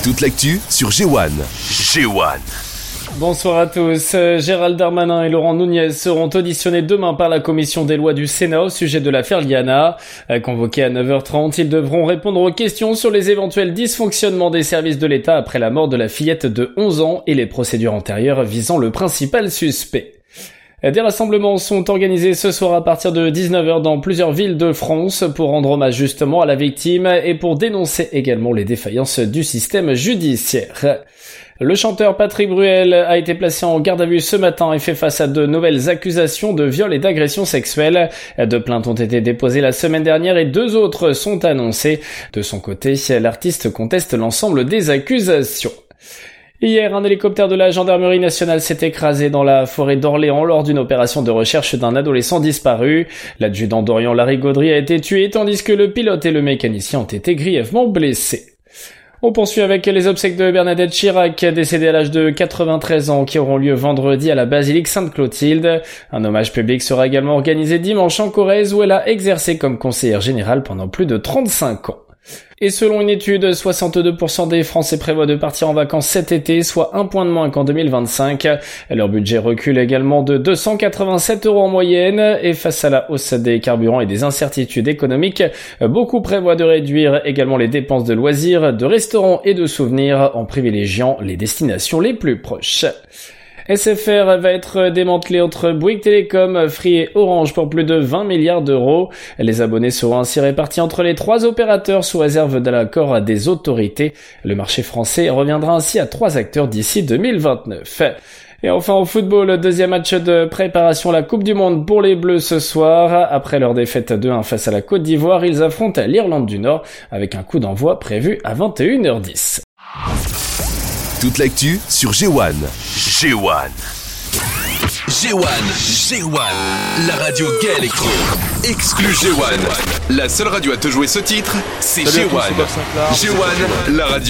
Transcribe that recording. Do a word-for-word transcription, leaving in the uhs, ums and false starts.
Toute l'actu sur G un. G un. Bonsoir à tous. Gérald Darmanin et Laurent Nunez seront auditionnés demain par la commission des lois du Sénat au sujet de l'affaire Liana. Convoqués à neuf heures trente, ils devront répondre aux questions sur les éventuels dysfonctionnements des services de l'État après la mort de la fillette de onze ans et les procédures antérieures visant le principal suspect. Des rassemblements sont organisés ce soir à partir de dix-neuf heures dans plusieurs villes de France pour rendre hommage justement à la victime et pour dénoncer également les défaillances du système judiciaire. Le chanteur Patrick Bruel a été placé en garde à vue ce matin et fait face à de nouvelles accusations de viol et d'agression sexuelle. Deux plaintes ont été déposées la semaine dernière et deux autres sont annoncées. De son côté, l'artiste conteste l'ensemble des accusations. Hier, un hélicoptère de la gendarmerie nationale s'est écrasé dans la forêt d'Orléans lors d'une opération de recherche d'un adolescent disparu. L'adjudant d'Orient Larry Gaudry a été tué tandis que le pilote et le mécanicien ont été grièvement blessés. On poursuit avec les obsèques de Bernadette Chirac, décédée à l'âge de quatre-vingt-treize ans, qui auront lieu vendredi à la basilique Sainte-Clotilde. Un hommage public sera également organisé dimanche en Corrèze où elle a exercé comme conseillère générale pendant plus de trente-cinq ans. Et selon une étude, soixante-deux pour cent des Français prévoient de partir en vacances cet été, soit un point de moins qu'en deux mille vingt-cinq. Leur budget recule également de deux cent quatre-vingt-sept euros en moyenne, et face à la hausse des carburants et des incertitudes économiques, beaucoup prévoient de réduire également les dépenses de loisirs, de restaurants et de souvenirs en privilégiant les destinations les plus proches. S F R va être démantelé entre Bouygues Telecom, Free et Orange pour plus de vingt milliards d'euros. Les abonnés seront ainsi répartis entre les trois opérateurs sous réserve de l'accord des autorités. Le marché français reviendra ainsi à trois acteurs d'ici deux mille vingt-neuf. Et enfin au football, deuxième match de préparation à la Coupe du Monde pour les Bleus ce soir. Après leur défaite deux un face à la Côte d'Ivoire, ils affrontent l'Irlande du Nord avec un coup d'envoi prévu à vingt et une heures dix. Toute l'actu sur G un. G un. G un. G un. La radio gay électro. Exclu G un. La seule radio à te jouer ce titre, c'est G un. G un, la radio.